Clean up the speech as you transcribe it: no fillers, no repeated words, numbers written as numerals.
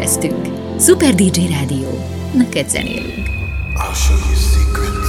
elkezdtünk. Super DJ Rádió. Neked zenélünk. I'll show you secrets.